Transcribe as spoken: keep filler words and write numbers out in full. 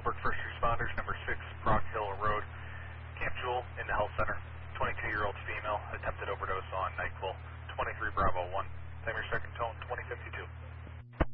Millbrook First Responders, number six, Brock Hill Road, Camp Jewel in the Health Center.